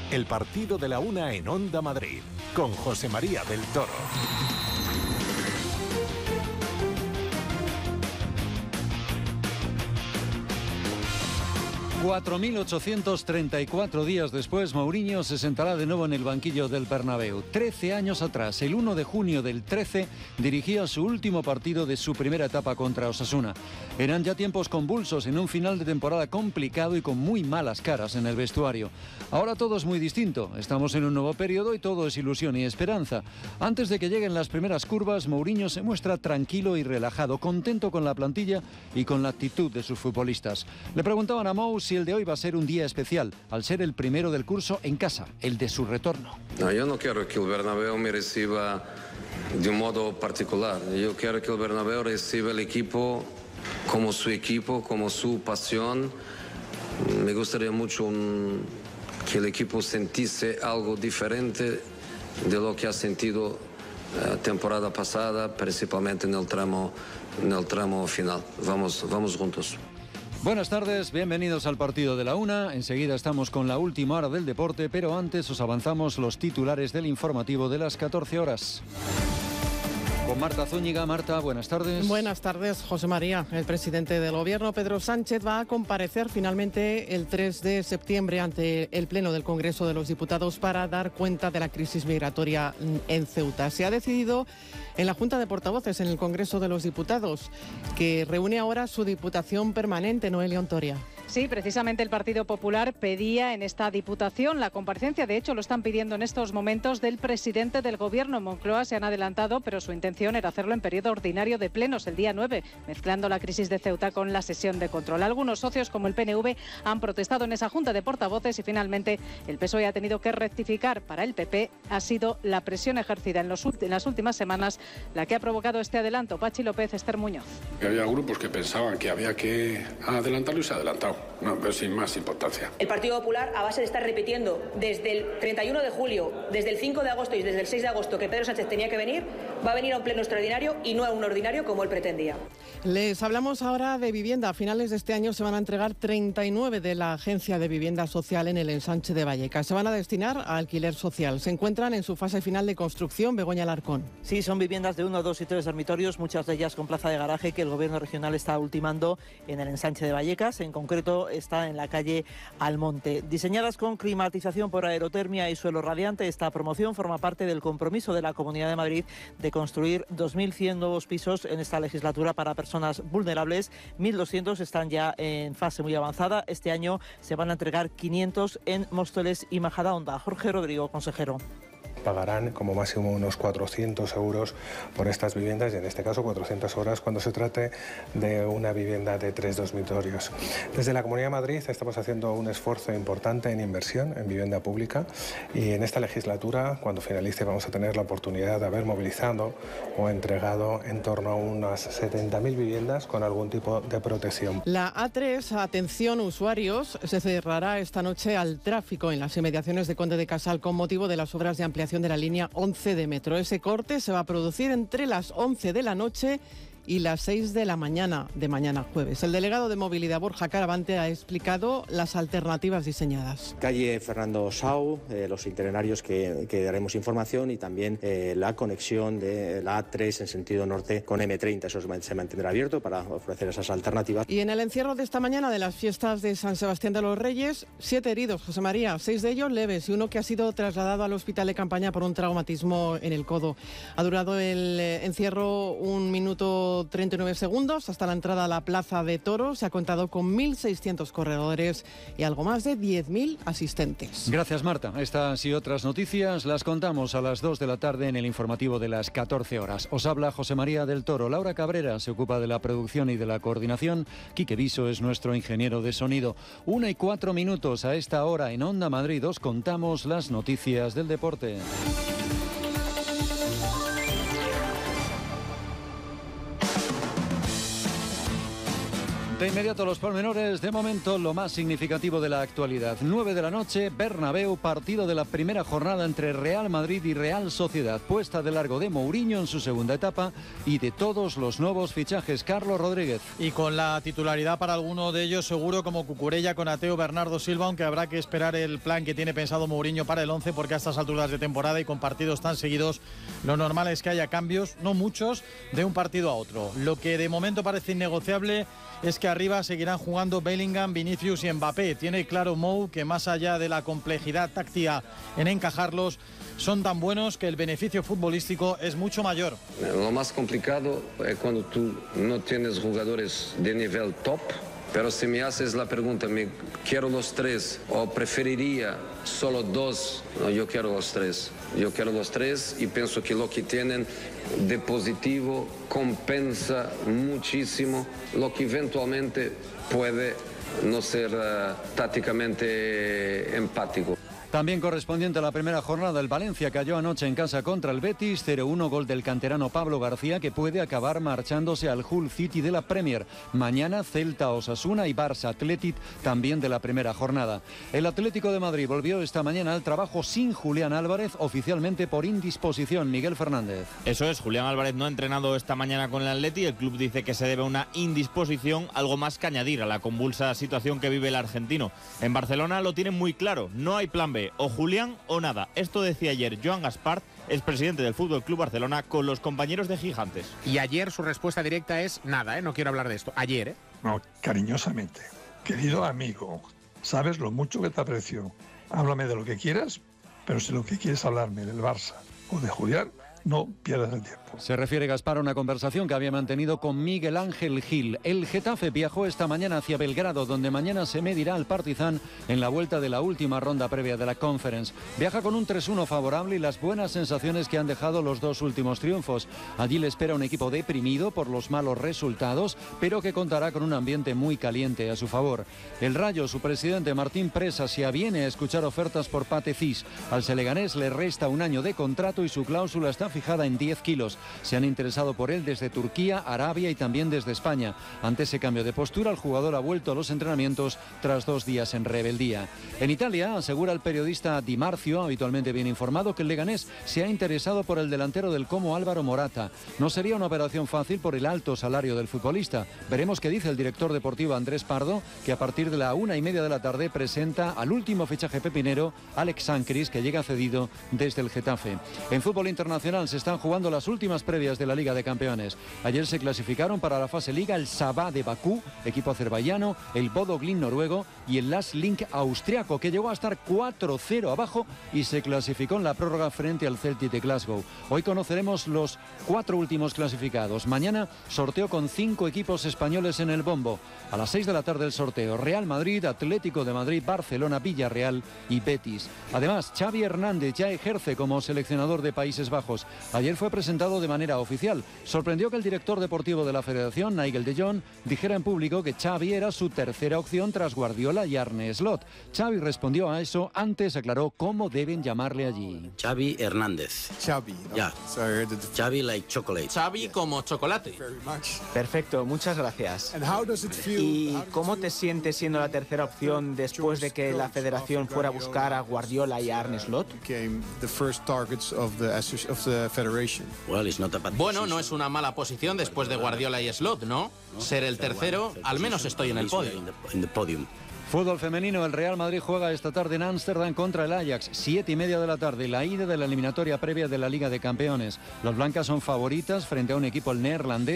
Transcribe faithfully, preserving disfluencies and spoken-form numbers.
El partido de la una en Onda Madrid, con José María del Toro. cuatro mil ochocientos treinta y cuatro días después, Mourinho se sentará de nuevo en el banquillo del Bernabéu. Trece años atrás, el uno de junio del trece, dirigía su último partido de su primera etapa contra Osasuna. Eran ya tiempos convulsos en un final de temporada complicado y con muy malas caras en el vestuario. Ahora todo es muy distinto. Estamos en un nuevo periodo y todo es ilusión y esperanza. Antes de que lleguen las primeras curvas, Mourinho se muestra tranquilo y relajado, contento con la plantilla y con la actitud de sus futbolistas. Le preguntaban a Mou si el de hoy va a ser un día especial, al ser el primero del curso en casa, el de su retorno. No, yo no quiero que el Bernabéu me reciba de un modo particular. Yo quiero que el Bernabéu reciba el equipo como su equipo, como su pasión. Me gustaría mucho un, que el equipo sintiese algo diferente de lo que ha sentido la uh, temporada pasada, principalmente en el tramo, en el tramo final. Vamos, vamos juntos. Buenas tardes, bienvenidos al partido de la una. Enseguida estamos con la última hora del deporte, pero antes os avanzamos los titulares del informativo de las catorce horas. Con Marta Zúñiga. Marta, buenas tardes. Buenas tardes, José María. El presidente del Gobierno, Pedro Sánchez, va a comparecer finalmente el tres de septiembre ante el Pleno del Congreso de los Diputados para dar cuenta de la crisis migratoria en Ceuta. Se ha decidido en la Junta de Portavoces en el Congreso de los Diputados, que reúne ahora su Diputación Permanente, Noelia Ontoria. Sí, precisamente el Partido Popular pedía en esta Diputación la comparecencia. De hecho, lo están pidiendo en estos momentos del presidente del Gobierno. En Moncloa se han adelantado, pero su intención era hacerlo en periodo ordinario de plenos, el día nueve, mezclando la crisis de Ceuta con la sesión de control. Algunos socios, como el P N V, han protestado en esa Junta de Portavoces y finalmente el P S O E ha tenido que rectificar. Para el P P ha sido la presión ejercida en, los, en las últimas semanas la que ha provocado este adelanto. Pachi López, Esther Muñoz. Había grupos que pensaban que había que adelantarlo y se ha adelantado. No, pero sin más importancia. El Partido Popular, a base de estar repitiendo desde el treinta y uno de julio, desde el cinco de agosto y desde el seis de agosto que Pedro Sánchez tenía que venir, va a venir a un pleno extraordinario y no a un ordinario como él pretendía. Les hablamos ahora de vivienda. A finales de este año se van a entregar treinta y nueve de la Agencia de Vivienda Social en el ensanche de Vallecas. Se van a destinar a alquiler social. Se encuentran en su fase final de construcción. Begoña Alarcón. Sí, son viviendas de uno, dos y tres dormitorios, muchas de ellas con plaza de garaje, que el Gobierno regional está ultimando en el ensanche de Vallecas. En concreto está en la calle Almonte. Diseñadas con climatización por aerotermia y suelo radiante, esta promoción forma parte del compromiso de la Comunidad de Madrid de construir dos mil cien nuevos pisos en esta legislatura para personas vulnerables. mil doscientos están ya en fase muy avanzada. Este año se van a entregar quinientos en Móstoles y Majadahonda. Jorge Rodrigo, consejero. Pagarán como máximo unos cuatrocientos euros por estas viviendas y en este caso cuatrocientas horas cuando se trate de una vivienda de tres dormitorios. Desde la Comunidad de Madrid estamos haciendo un esfuerzo importante en inversión en vivienda pública y en esta legislatura, cuando finalice, vamos a tener la oportunidad de haber movilizado o entregado en torno a unas setenta mil viviendas con algún tipo de protección. La A tres, atención usuarios, se cerrará esta noche al tráfico en las inmediaciones de Conde de Casal con motivo de las obras de ampliación de la línea once de metro. Ese corte se va a producir entre las once de la noche y las seis de la mañana de mañana jueves. El delegado de Movilidad, Borja Caravante, ha explicado las alternativas diseñadas. Calle Fernando Sau, eh, los itinerarios que, que daremos información y también eh, la conexión de la A tres en sentido norte con eme treinta. Eso se mantendrá abierto para ofrecer esas alternativas. Y en el encierro de esta mañana de las fiestas de San Sebastián de los Reyes, siete heridos, José María, seis de ellos leves y uno que ha sido trasladado al hospital de campaña por un traumatismo en el codo. Ha durado el eh, encierro un minuto treinta y nueve segundos hasta la entrada a la Plaza de Toros. Se ha contado con mil seiscientos corredores y algo más de diez mil asistentes. Gracias, Marta. Estas y otras noticias las contamos a las dos de la tarde en el informativo de las catorce horas. Os habla José María del Toro. Laura Cabrera se ocupa de la producción y de la coordinación. Quique Viso es nuestro ingeniero de sonido. Una y cuatro minutos a esta hora en Onda Madrid. Os contamos las noticias del deporte. De inmediato los pormenores, de momento lo más significativo de la actualidad. nueve de la noche, Bernabéu, partido de la primera jornada entre Real Madrid y Real Sociedad. Puesta de largo de Mourinho en su segunda etapa y de todos los nuevos fichajes. Carlos Rodríguez. Y con la titularidad para alguno de ellos seguro, como Cucurella, Konate o Bernardo Silva, aunque habrá que esperar el plan que tiene pensado Mourinho para el once, porque a estas alturas de temporada y con partidos tan seguidos, lo normal es que haya cambios, no muchos, de un partido a otro. Lo que de momento parece innegociable es que arriba seguirán jugando Bellingham, Vinicius y Mbappé. Tiene claro Mou que más allá de la complejidad táctica en encajarlos, son tan buenos que el beneficio futbolístico es mucho mayor. Lo más complicado es cuando tú no tienes jugadores de nivel top, pero si me haces la pregunta, ¿me quiero los tres o preferiría solo dos? No, yo quiero los tres. Yo quiero los tres y pienso que lo que tienen de positivo compensa muchísimo lo que eventualmente puede no ser uh, tácticamente empático. También correspondiente a la primera jornada, el Valencia cayó anoche en casa contra el Betis, cero uno, gol del canterano Pablo García, que puede acabar marchándose al Hull City de la Premier. Mañana Celta, Osasuna y Barça Athletic también de la primera jornada. El Atlético de Madrid volvió esta mañana al trabajo sin Julián Álvarez, oficialmente por indisposición. Miguel Fernández. Eso es, Julián Álvarez no ha entrenado esta mañana con el Atleti. El club dice que se debe a una indisposición, algo más que añadir a la convulsa situación que vive el argentino. En Barcelona lo tienen muy claro, no hay plan B. O Julián o nada. Esto decía ayer Joan Gaspart, expresidente del Fútbol Club Barcelona, con los compañeros de Gigantes. Y ayer su respuesta directa es nada, ¿eh? No quiero hablar de esto. Ayer, ¿eh? No, cariñosamente. Querido amigo, sabes lo mucho que te aprecio. Háblame de lo que quieras, pero si lo que quieres hablarme del Barça o de Julián, no pierdas el tiempo. Se refiere Gaspar a una conversación que había mantenido con Miguel Ángel Gil. El Getafe viajó esta mañana hacia Belgrado, donde mañana se medirá al Partizan en la vuelta de la última ronda previa de la Conference. Viaja con un tres uno favorable y las buenas sensaciones que han dejado los dos últimos triunfos. Allí le espera un equipo deprimido por los malos resultados, pero que contará con un ambiente muy caliente a su favor. El Rayo, su presidente Martín Presa, se aviene a escuchar ofertas por Pate Cis. Al seleganés le resta un año de contrato y su cláusula está fijada en diez kilos. Se han interesado por él desde Turquía, Arabia y también desde España. Ante ese cambio de postura, el jugador ha vuelto a los entrenamientos tras dos días en rebeldía. En Italia, asegura el periodista Di Marzio, habitualmente bien informado, que el leganés se ha interesado por el delantero del Como Álvaro Morata. No sería una operación fácil por el alto salario del futbolista. Veremos qué dice el director deportivo Andrés Pardo, que a partir de la una y media de la tarde presenta al último fichaje pepinero, Alex Sancris, que llega cedido desde el Getafe. En fútbol internacional se están jugando las últimas previas de la Liga de Campeones. Ayer se clasificaron para la fase Liga el Sabah de Bakú, equipo azerbaiyano, el Bodo Glimt noruego y el Last Link austriaco, que llegó a estar cuatro cero abajo y se clasificó en la prórroga frente al Celtic de Glasgow. Hoy conoceremos los cuatro últimos clasificados. Mañana sorteo con cinco equipos españoles en el bombo. A las seis de la tarde el sorteo: Real Madrid, Atlético de Madrid, Barcelona, Villarreal y Betis. Además, Xavi Hernández ya ejerce como seleccionador de Países Bajos. Ayer fue presentado de manera oficial. Sorprendió que el director deportivo de la federación, Nigel de Jong, dijera en público que Xavi era su tercera opción tras Guardiola y Arne Slot. Xavi respondió a eso, antes aclaró cómo deben llamarle allí. Xavi Hernández. Xavi. Ya. Xavi like chocolate. Xavi como chocolate. Perfecto, muchas gracias. ¿Y cómo te sientes siendo la tercera opción después de que la federación fuera a buscar a Guardiola y a Arne Slot? Bueno, no es una mala posición después de Guardiola y Slot, ¿no? Ser el tercero, al menos estoy en el podio. Fútbol femenino, el Real Madrid juega esta tarde en Ámsterdam contra el Ajax, siete y media de la tarde, la ida de la eliminatoria previa de la Liga de Campeones. Las blancas son favoritas frente a un equipo el neerlandés